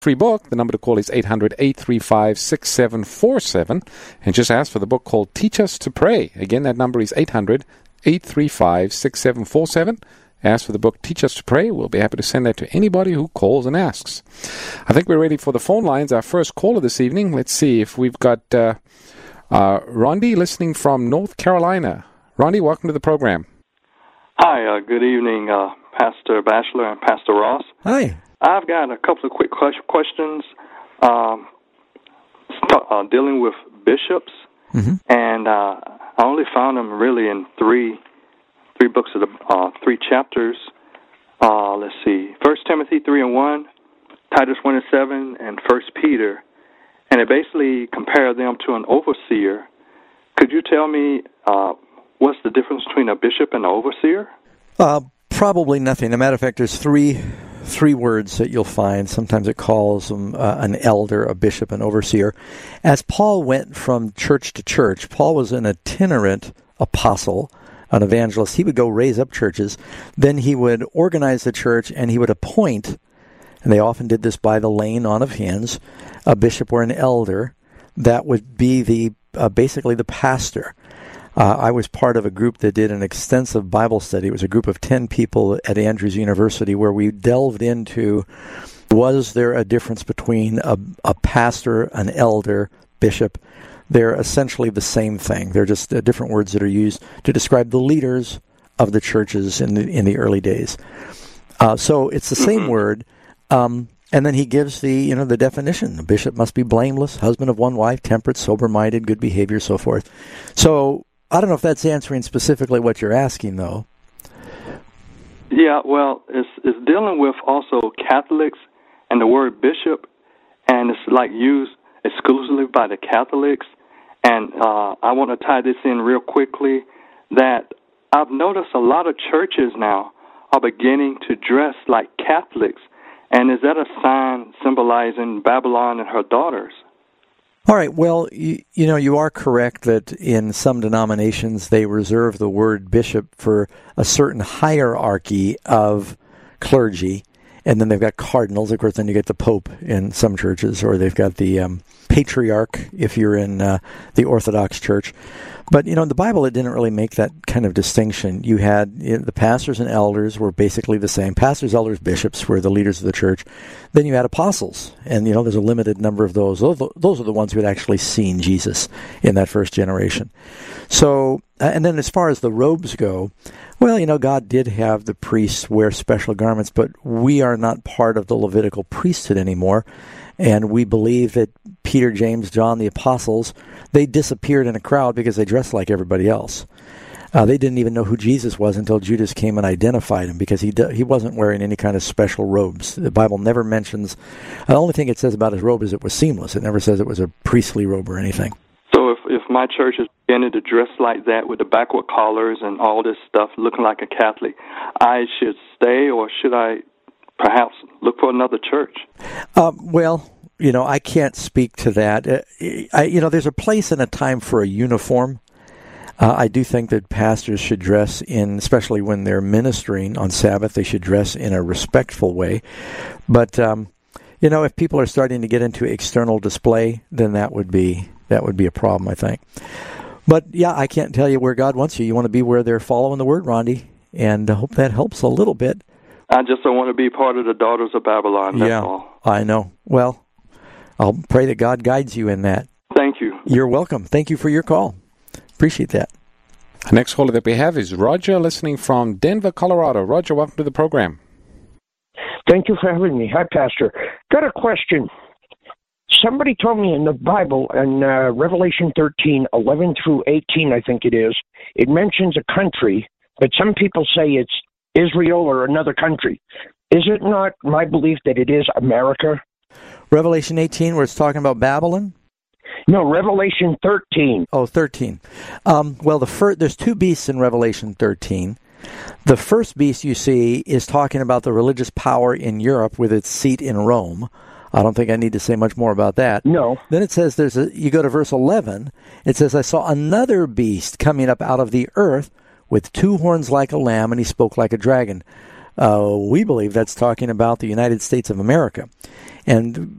free book. The number to call is 800-835-6747. And just ask for the book called Teach Us to Pray. Again, that number is 800-835-6747. Ask for the book Teach Us to Pray. We'll be happy to send that to anybody who calls and asks. I think we're ready for the phone lines. Our first caller this evening. Let's see if we've got Rondi listening from North Carolina. Rondi, welcome to the program. Hi, good evening, Pastor Batchelor and Pastor Ross. Hi. I've got a couple of quick questions dealing with bishops, and I only found them really in three books of the 3 chapters. Let's see, 1 Timothy 3:1, Titus 1:7, and 1 Peter, and it basically compared them to an overseer. Could you tell me what's the difference between a bishop and an overseer? Probably nothing. As a matter of fact, there's three words that you'll find. Sometimes it calls them an elder, a bishop, an overseer. As Paul went from church to church, Paul was an itinerant apostle, an evangelist. He would go raise up churches. Then he would organize the church, and he would appoint, and they often did this by the laying on of hands, a bishop or an elder that would be basically the pastor. I was part of a group that did an extensive Bible study. It was a group of 10 people at Andrews University where we delved into, was there a difference between a pastor, an elder, bishop? They're essentially the same thing. They're just different words that are used to describe the leaders of the churches in the early days. So it's the same word. And then he gives the definition. The bishop must be blameless, husband of one wife, temperate, sober-minded, good behavior, so forth. So I don't know if that's answering specifically what you're asking, though. Yeah, well, it's dealing with also Catholics and the word bishop, and it's like used exclusively by the Catholics. And I want to tie this in real quickly, that I've noticed a lot of churches now are beginning to dress like Catholics. And is that a sign symbolizing Babylon and her daughters? All right. Well, you are correct that in some denominations they reserve the word bishop for a certain hierarchy of clergy, and then they've got cardinals. Of course, then you get the Pope in some churches, or they've got the patriarch if you're in the Orthodox Church. But, in the Bible, it didn't really make that kind of distinction. You had the pastors and elders were basically the same. Pastors, elders, bishops were the leaders of the church. Then you had apostles, and, there's a limited number of those. Those are the ones who had actually seen Jesus in that first generation. So, and then as far as the robes go, well, God did have the priests wear special garments, but we are not part of the Levitical priesthood anymore. And we believe that Peter, James, John, the apostles, they disappeared in a crowd because they dressed like everybody else. They didn't even know who Jesus was until Judas came and identified him, because he wasn't wearing any kind of special robes. The Bible never mentions, the only thing it says about his robe is it was seamless. It never says it was a priestly robe or anything. So if my church is beginning to dress like that with the backward collars and all this stuff, looking like a Catholic, I should stay, or should I perhaps look for another church? Well, I can't speak to that. There's a place and a time for a uniform. I do think that pastors should dress in, especially when they're ministering on Sabbath, they should dress in a respectful way. But, if people are starting to get into external display, then that would be a problem, I think. But, yeah, I can't tell you where God wants you. You want to be where they're following the word, Rondi, and I hope that helps a little bit. I just don't want to be part of the daughters of Babylon, that's all. I know. Well, I'll pray that God guides you in that. Thank you. You're welcome. Thank you for your call. Appreciate that. The next caller that we have is Roger, listening from Denver, Colorado. Roger, welcome to the program. Thank you for having me. Hi, Pastor. Got a question. Somebody told me in the Bible, in Revelation 13, 11 through 18, I think it is, it mentions a country, but some people say it's Israel or another country. Is it not my belief that it is America? Revelation 18, where it's talking about Babylon? No, Revelation 13. Oh, 13. Well, there's 2 beasts in Revelation 13. The first beast you see is talking about the religious power in Europe with its seat in Rome. I don't think I need to say much more about that. No. Then it says, you go to verse 11, it says, I saw another beast coming up out of the earth with 2 horns like a lamb, and he spoke like a dragon. we believe that's talking about the United States of America. And